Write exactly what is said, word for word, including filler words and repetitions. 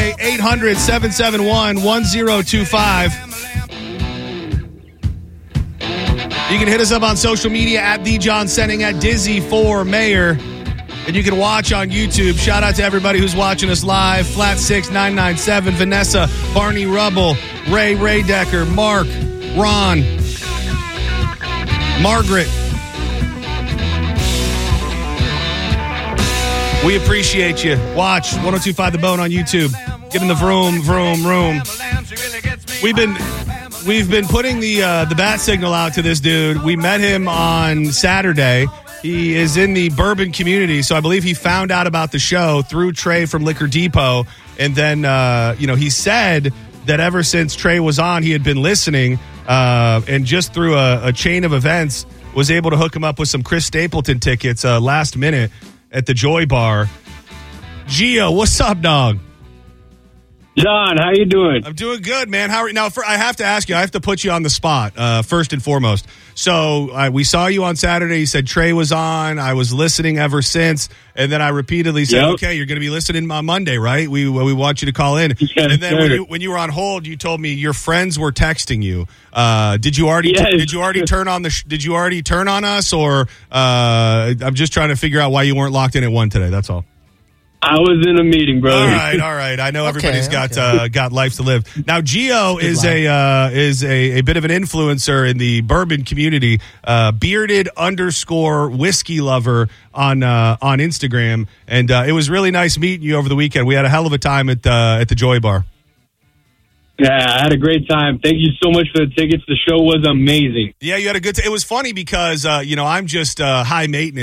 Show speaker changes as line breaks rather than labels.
J, eight hundred, seven seven one, one zero two five. You can hit us up on social media at The John Senning, at Dizzy for Mayor. And you can watch on YouTube. Shout out to everybody who's watching us live. Flat six nine nine seven, Vanessa, Barney Rubble, Ray Raydecker, Mark, Ron, Margaret. We appreciate you. Watch one oh two point five The Bone on YouTube. Get in the vroom, vroom, room. We've been we've been putting the uh, the bat signal out to this dude. We met him on Saturday. He is in the bourbon community, so I believe he found out about the show through Trey from Liquor Depot. And then, uh, you know, he said that ever since Trey was on, he had been listening, uh, and just through a, a chain of events was able to hook him up with some Chris Stapleton tickets uh, last minute at the Joy Bar. Gio, what's up, dog?
John, how you doing?
I'm doing good, man. How are, now? For, I have to ask you. I have to put you on the spot uh, first and foremost. So uh, we saw you on Saturday. You said Trey was on. I was listening ever since, and then I repeatedly said, yep. "Okay, you're going to be listening on Monday, right? We we want you to call in."
Yes,
and then
sir.
when you, when you were on hold, you told me your friends were texting you. Uh, did you already?
Yes.
Did you already turn on the? Sh- did you already turn on us, or uh, I'm just trying to figure out why you weren't locked in at one today. That's all.
I was in a meeting, brother.
All right, all right. I know
Okay,
everybody's got
okay.
uh, got life to live. Now, Gio is
line.
a uh, is a, a bit of an influencer in the bourbon community. Uh, bearded underscore whiskey lover on uh, on Instagram, and uh, it was really nice meeting you over the weekend. We had a hell of a time at uh, at the Joy Bar.
Yeah, I had a great time. Thank you so much for the tickets. The show was amazing.
Yeah, you had a good. T- it was funny because uh, you know I'm just uh, high maintenance.